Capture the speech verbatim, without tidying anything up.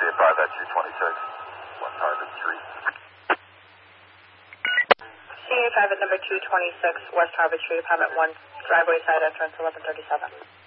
C A five at two twenty-six, West Harvard Street. C A five at number two twenty-six, West Harvard Street, apartment one, driveway side entrance, eleven thirty-seven.